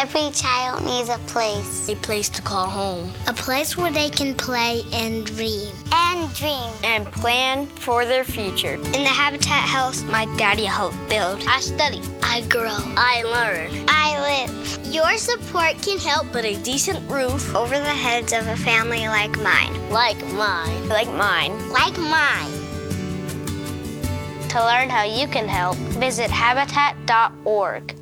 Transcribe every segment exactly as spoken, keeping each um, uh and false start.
Every child needs a place. A place to call home. A place where they can play and dream. And dream. And plan for their future. In the Habitat house, my daddy helped build. I study. I grow. I learn. I live. Your support can help put a decent roof over the heads of a family like mine. Like mine. Like mine. Like mine. To learn how you can help, visit habitat dot org.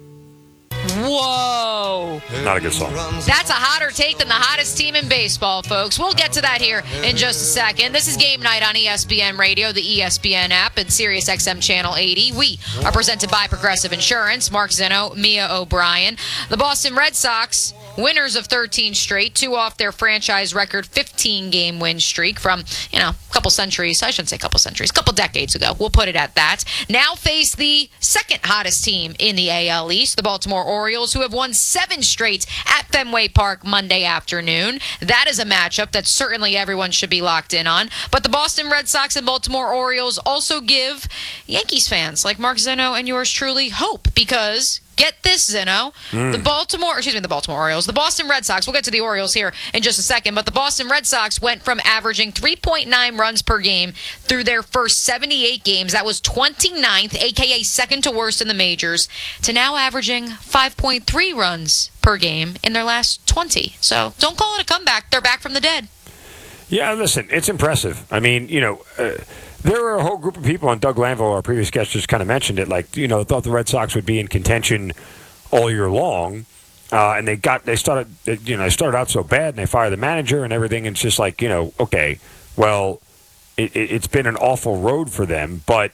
Whoa. Not a good song. That's a hotter take than the hottest team in baseball, folks. We'll get to that here in just a second. This is Game Night on E S P N Radio, the E S P N app, and Sirius X M Channel eighty. We are presented by Progressive Insurance. Mark Zeno, Mia O'Brien. The Boston Red Sox, winners of thirteen straight, two off their franchise record fifteen-game win streak from, you know, a couple centuries. I shouldn't say a couple centuries, a couple decades ago. We'll put it at that. Now face the second hottest team in the A L East, the Baltimore Orioles, who have won seven straight at Fenway Park Monday afternoon. That is a matchup that certainly everyone should be locked in on. But the Boston Red Sox and Baltimore Orioles also give Yankees fans like Mark Zeno and yours truly hope, because get this, Zeno. Mm. The Baltimore, excuse me, the Baltimore Orioles, the Boston Red Sox, we'll get to the Orioles here in just a second, but the Boston Red Sox went from averaging three point nine runs per game through their first seventy-eight games, that was twenty-ninth, a k a second to worst in the majors, to now averaging five point three runs per game in their last twenty. So don't call it a comeback. They're back from the dead. Yeah, listen, it's impressive. I mean, you know, uh, there are a whole group of people, and Doug Lanville, our previous guest, just kind of mentioned it, like, you know, thought the Red Sox would be in contention all year long, uh, and they got, they started, you know, they started out so bad, and they fired the manager and everything, and it's just like, you know, okay, well, it, it, it's been an awful road for them, but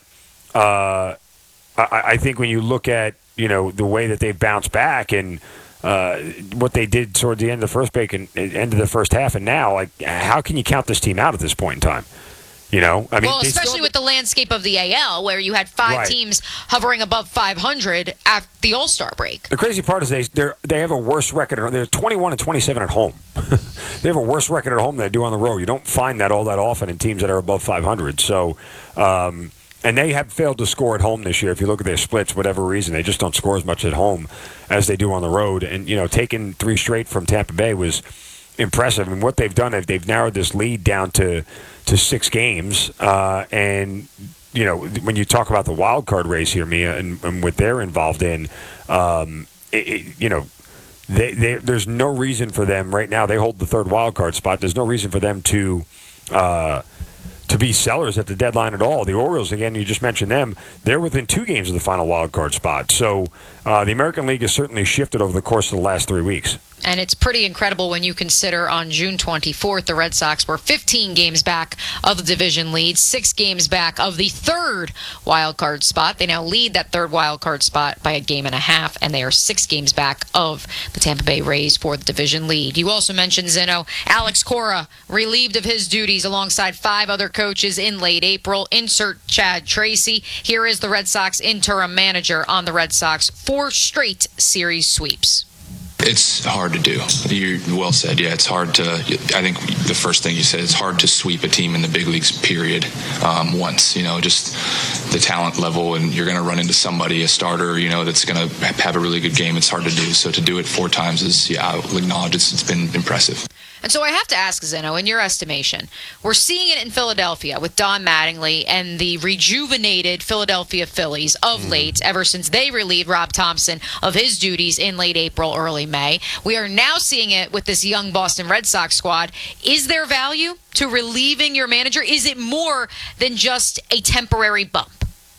uh, I, I think when you look at, you know, the way that they've bounced back and uh, what they did toward the end of the first break and end of the first half, and now, like, how can you count this team out at this point in time? You know, I mean, well, especially still... with the landscape of the A L, where you had five right. teams hovering above five hundred at the All-Star break. The crazy part is they they they have a worse record. They're twenty-one and twenty-seven at home. They have a worse record at home than they do on the road. You don't find that all that often in teams that are above five hundred. So, um, and they have failed to score at home this year. If you look at their splits, whatever reason, they just don't score as much at home as they do on the road. And, you know, taking three straight from Tampa Bay was impressive. And what they've done is they've narrowed this lead down to to six games. Uh, and, you know, when you talk about the wild card race here, Mia, and, and what they're involved in, um, it, it, you know, they, they, there's no reason for them right now. They hold the third wild card spot. There's no reason for them to uh, to be sellers at the deadline at all. The Orioles, again, you just mentioned them, they're within two games of the final wild card spot. So uh, the American League has certainly shifted over the course of the last three weeks. And it's pretty incredible when you consider on June twenty-fourth, the Red Sox were fifteen games back of the division lead, six games back of the third wild card spot. They now lead that third wild card spot by a game and a half, and they are six games back of the Tampa Bay Rays for the division lead. You also mentioned, Zeno, Alex Cora relieved of his duties alongside five other coaches in late April. Insert Chad Tracy. Here is the Red Sox interim manager on the Red Sox. Four straight series sweeps. It's hard to do. You well said. Yeah, it's hard to. I think the first thing you said, it's hard to sweep a team in the big leagues. Period. Um, once, you know, just the talent level, and you're going to run into somebody, a starter, you know, that's going to have a really good game. It's hard to do. So to do it four times is, yeah, I'll acknowledge it's, it's been impressive. And so I have to ask, Zeno, in your estimation, we're seeing it in Philadelphia with Don Mattingly and the rejuvenated Philadelphia Phillies of mm. late, ever since they relieved Rob Thompson of his duties in late April, early May. We are now seeing it with this young Boston Red Sox squad. Is there value to relieving your manager? Is it more than just a temporary bump?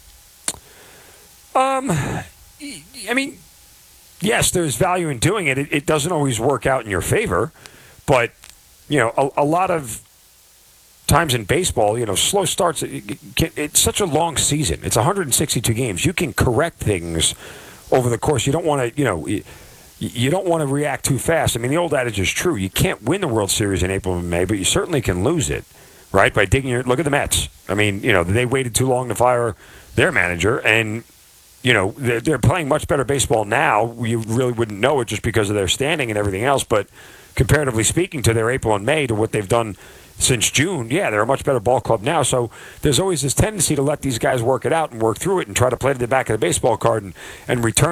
Um, I mean, yes, there's value in doing it. It, it doesn't always work out in your favor. But, you know, a, a lot of times in baseball, you know, slow starts, it, it, it's such a long season. It's one hundred sixty-two games. You can correct things over the course. You don't want to, you know, you, you don't want to react too fast. I mean, the old adage is true. You can't win the World Series in April and May, but you certainly can lose it, right, by digging your – look at the Mets. I mean, you know, they waited too long to fire their manager, and – you know, they're, they're playing much better baseball now. You really wouldn't know it just because of their standing and everything else. But comparatively speaking to their April and May, to what they've done since June, yeah, they're a much better ball club now. So there's always this tendency to let these guys work it out and work through it and try to play to the back of the baseball card and, and return